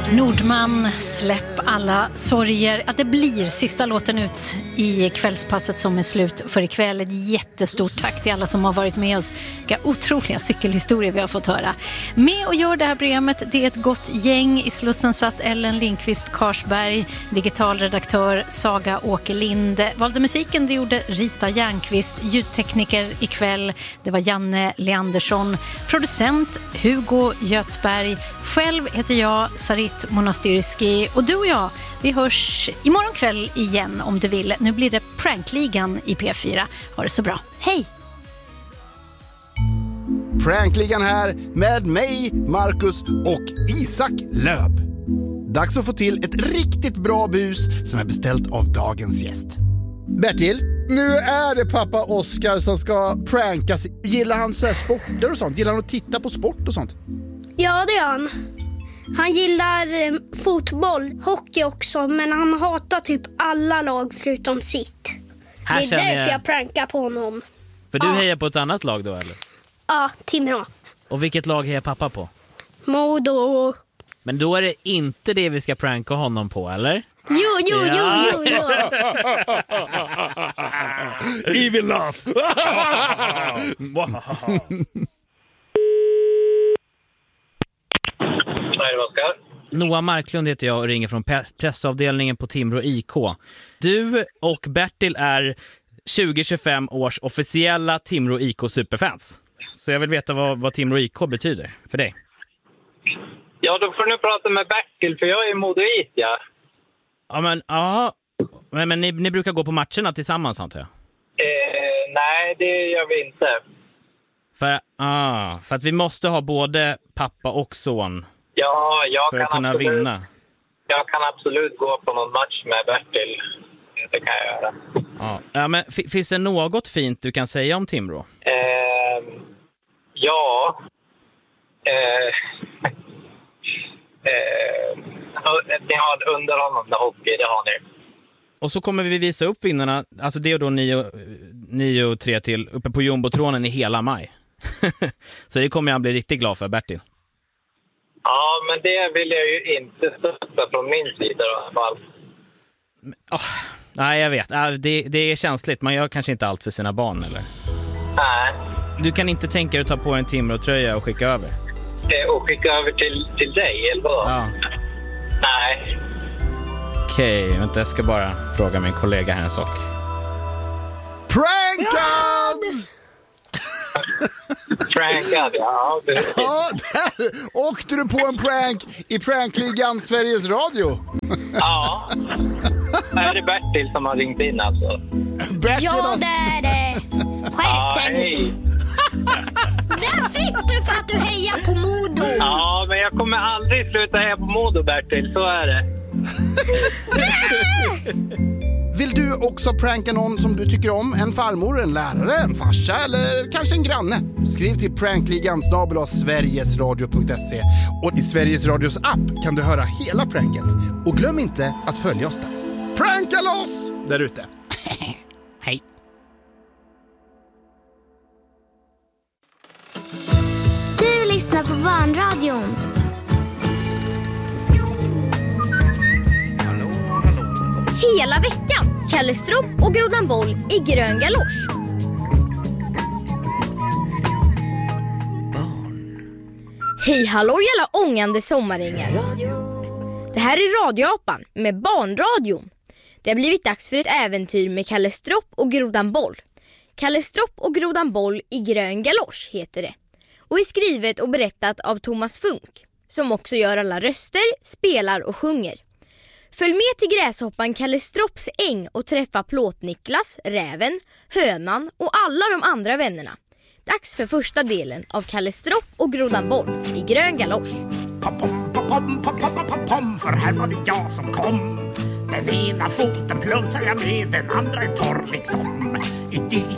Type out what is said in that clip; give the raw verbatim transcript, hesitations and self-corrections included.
Nordman, släpp alla sorger. Att det blir sista låten ut i kvällspasset som är slut för ikväll. Ett jättestort tack till alla som har varit med oss. Vilka otroliga cykelhistorier vi har fått höra. Med och gör det här programmet, det är ett gott gäng. I Slussen satt Ellen Lindqvist Karsberg, digitalredaktör Saga Åkerlind. Valde musiken, det gjorde Rita Järnqvist. Ljudtekniker ikväll, det var Janne Leandersson. Producent Hugo Götberg. Själv heter jag Sarit Monastyrski, och du och jag, vi hörs imorgon kväll igen om du vill. Nu blir det Prankligan i P fyra. Ha det så bra. Hej! Prankligan här med mig, Marcus och Isak Löb. Dags att få till ett riktigt bra bus som är beställt av dagens gäst. Bertil, nu är det pappa Oskar som ska prankas. Gillar han så här sporter och sånt? Gillar han att titta på sport och sånt? Ja, det gör han. Han gillar eh, fotboll, hockey också, men han hatar typ alla lag förutom sitt. Här det är därför jag... jag prankar på honom. För du ja. hejar på ett annat lag då, eller? Ja, Timrå. Och vilket lag hejar pappa på? Modo. Men då är det inte det vi ska pranka honom på, eller? Jo, jo, ja. jo, jo, jo. Evil laugh. Nej, det var Oskar. Noah Marklund heter jag och ringer från pressavdelningen på Timrå I K. Du och Bertil är tjugo tjugofem års officiella Timrå I K superfans. Så jag vill veta vad, vad Timrå I K betyder för dig. Ja, då får du prata med Bertil, för jag är modoit, ja. Ja, men, ja. Men, men ni, ni brukar gå på matcherna tillsammans, antar jag? Eh, nej, det gör vi inte. För, ah, för att vi måste ha både pappa och son. Ja, jag för kan att kunna absolut, vinna. Jag kan absolut gå på någon match med Bertil. Det kan jag göra. Ja, ja men f- finns det något fint du kan säga om Timrå? Eh, ja. Eh, eh, ni har underhållande hockey, det har ni. Och så kommer vi visa upp vinnarna, alltså det är då nio och tre till, uppe på Jumbotronen i hela maj. Så det kommer jag bli riktigt glad för, Bertil. Ja, men det vill jag ju inte stötta från min sida i alla fall. Oh, nej, jag vet. Det, det är känsligt. Man gör kanske inte allt för sina barn, eller? Nej. Du kan inte tänka dig att ta på en Timrå-tröja och skicka över? Eh, och skicka över till, till dig, eller vad? Ja. Nej. Okej, okay, vänta, jag ska bara fråga min kollega här en sak. Prankad! Prankad, ja. Ja, där åkte du på en prank i Prankligan Sveriges Radio. Ja. Är det Bertil som har ringt in alltså? Bertil, ja, det är det. Skärp dig. Där fick du för att du hejar på Modo. Ja, men jag kommer aldrig sluta heja på Modo, Bertil. Så är det. Vill du också pranka någon som du tycker om? En farmor, en lärare, en farsa eller kanske en granne? Skriv till prankligan snabel-a sverigesradio punkt se. Och i Sveriges Radios app kan du höra hela pranket. Och glöm inte att följa oss där. Pranka loss där ute. Hej. Du lyssnar på Barnradion. Hela veckan, Kalle Stropp och Grodan Boll i grön galosch. Hej hallå alla ångande sommarängar. Det här är Radioapan med Barnradion. Det har blivit dags för ett äventyr med Kalle Stropp och Grodan Boll. Kalle Stropp och Grodan Boll i grön galosch heter det. Och är skrivet och berättat av Thomas Funk, som också gör alla röster, spelar och sjunger. Följ med till gräshoppan Kalle Stropps äng och träffa Plåt-Niklas, Räven, Hönan och alla de andra vännerna. Dags för första delen av Kalle Stropp och Grodan Boll i grön galosch. Pom, pom, pom, pom, pom, pom, pom, pom, för här var det jag som kom. Den ena foten plumsar jag med, den andra är torr liksom. I det